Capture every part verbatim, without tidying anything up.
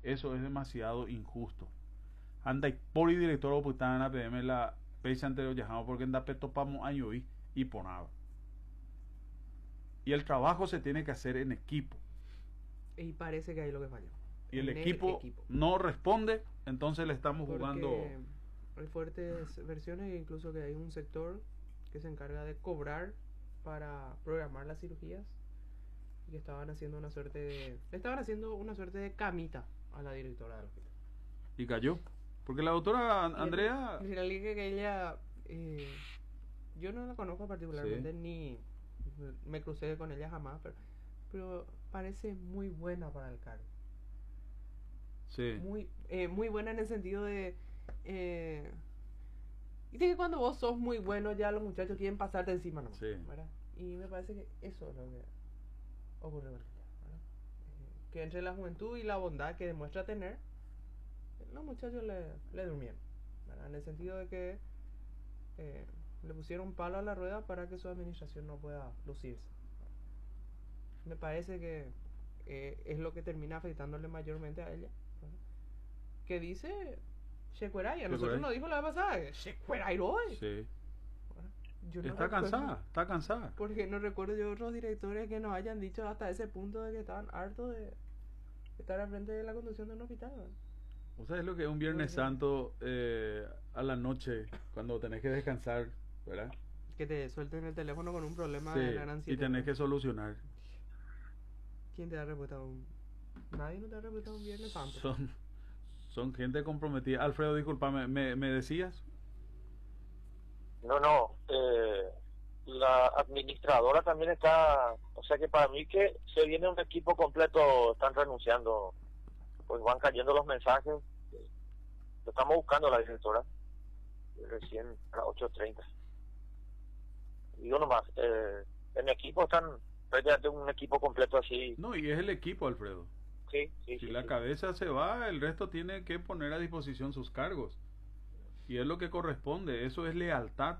Eso es demasiado injusto. Anda y por el director o puta en la P M la pesa anterior viajamos porque anda peto pamo año y y ponaba. Y el trabajo se tiene que hacer en equipo. Y parece que ahí lo que falló. Y el En equipo, equipo no responde, entonces le estamos Porque jugando. hay fuertes versiones, incluso que hay un sector que se encarga de cobrar para programar las cirugías y que estaban haciendo una suerte de, le estaban haciendo una suerte de camita a la directora del hospital. Y cayó. Porque la doctora An- Y Andrea. al final dije que ella, eh, yo no la conozco particularmente, Sí. ni me crucé con ella jamás, pero, pero parece muy buena para el cargo. Sí. Muy, eh, muy buena en el sentido de... Eh, viste que cuando vos sos muy bueno ya los muchachos quieren pasarte encima nomás, Sí. ¿verdad? Y me parece que eso es lo que ocurre con ella, ¿verdad? Eh, que entre la juventud y la bondad que demuestra tener, los muchachos le, le durmieron, ¿verdad? En el sentido de que eh, le pusieron palo a la rueda para que su administración no pueda lucirse. Me parece que eh, es lo que termina afectándole mayormente a ella, ¿verdad? Que dice Shekueray, a nosotros nos dijo la vez pasada, Shekueray hoy. Sí. Bueno, yo no Está recuerdo, cansada, está cansada. porque no recuerdo yo otros directores que nos hayan dicho hasta ese punto de que estaban hartos de estar al frente de la conducción de un hospital, ¿verdad? O sea, es lo que es un Viernes Bueno. Santo eh, a la noche, cuando tenés que descansar, ¿verdad? Que te suelten el teléfono con un problema Sí, de la gran y siete, tenés ¿verdad? que solucionar. ¿Quién te da respuesta a un... Nadie no te da respuesta a un Viernes Santo. Son, son gente comprometida. Alfredo, discúlpame, ¿me, me decías? No, no, eh, la administradora también está, o sea que para mí que se viene un equipo completo, están renunciando, pues van cayendo los mensajes, eh, lo estamos buscando la directora, eh, recién a las ocho treinta. Digo nomás, eh, en equipo están prácticamente un equipo completo así. No, y es el equipo, Alfredo. Sí, sí, Si sí, la sí. cabeza se va, el resto tiene que poner a disposición sus cargos. Y es lo que corresponde, eso es lealtad.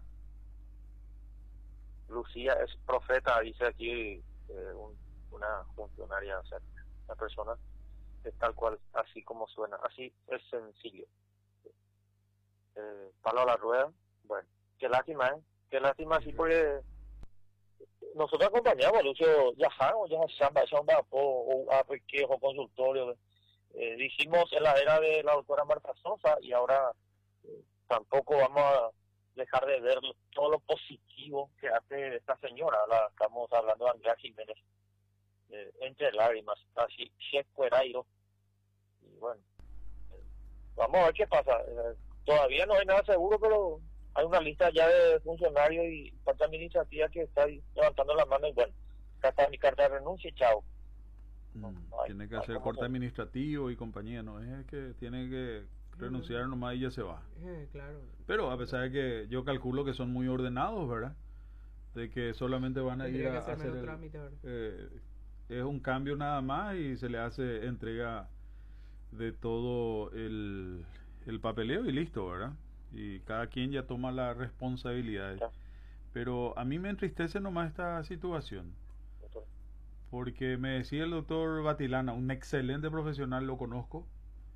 Lucía es profeta, dice aquí eh, un- una funcionaria, o sea, una persona es tal cual, así como suena, así es sencillo. Eh, palo a la rueda, bueno, qué lástima, ¿eh? Qué lástima, sí, porque nosotros acompañamos a Lucio Yaján, o Yaján, o a Pequejo, consultorio, eh, dijimos en la era de la doctora Marta Sosa, y ahora eh, tampoco vamos a dejar de ver todo lo positivo que hace esta señora. La, estamos hablando de Andrea Jiménez, eh, entre lágrimas, así, Checuerairo. Y bueno, eh, vamos a ver qué pasa. Eh, todavía no hay nada seguro, pero hay una lista ya de funcionarios y parte administrativa que está ahí levantando la mano y bueno, acá está mi carta de renuncia y chao. No, Mm, no hay- tiene que no hay hacer cómo corte hacer. administrativo y compañía, no es que tiene que renunciar nomás y ya se va. Eh, claro. Pero a pesar de que yo calculo que son muy ordenados, ¿verdad? De que solamente van a ir Tendría a, que hacer hacer menos el, trámite, ¿verdad? eh, es un cambio nada más y se le hace entrega de todo el, el papeleo y listo, ¿verdad? Y cada quien ya toma la responsabilidad. Ya, Pero a mí me entristece nomás esta situación, doctor. porque me decía el doctor Batilana, un excelente profesional, lo conozco,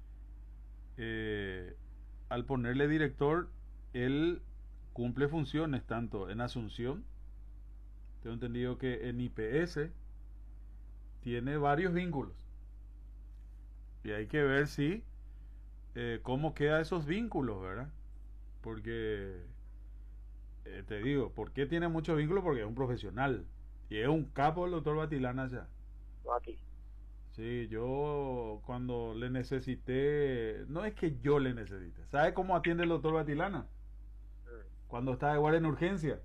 eh, al ponerle director, él cumple funciones tanto en Asunción, tengo entendido que en I P S tiene varios vínculos, y hay que ver si eh, cómo quedan esos vínculos, ¿verdad? Porque eh, te digo, ¿por qué tiene muchos vínculos? Porque es un profesional y es un capo el doctor Batilana ya. No, aquí. Sí, yo cuando le necesité, no es que yo le necesite, ¿sabe cómo atiende el doctor Batilana? Mm. Cuando está de guardia en urgencia,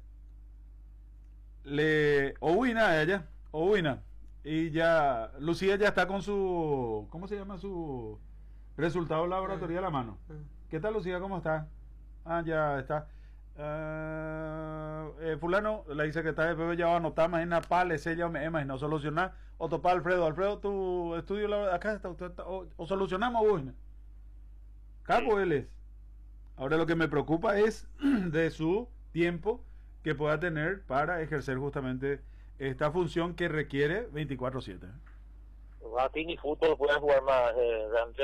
le oína a ella, oína, y ya, Lucía ya está con su, ¿cómo se llama su resultado laboratorio a la mano? Ah. ¿Qué tal, Lucía? ¿Cómo está? Ah, ya está. Ah, eh, fulano, le dice que está de bebé, ya va a anotar más en la pala, sella o me ema y no solucionar. O topa Alfredo, Alfredo, tu estudio la- acá está, usted está- o, o solucionamos o bueno. Capo él es. Ahora lo que me preocupa es de su tiempo que pueda tener para ejercer justamente esta función que requiere veinticuatro siete. Aquí ni fútbol pueden jugar más. Eh,